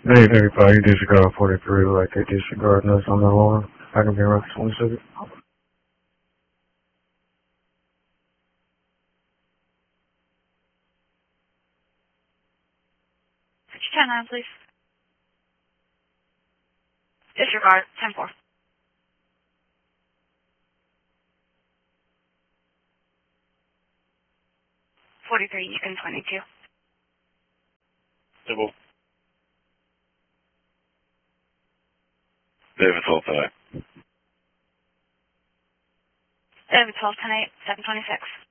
They probably disregard 43 like they disregard us on the alarm. I can be around 26. 10-9, please. Disregard, 10-4. 43, you can 22. Civil. David 12 tonight. David 12 tonight, 726.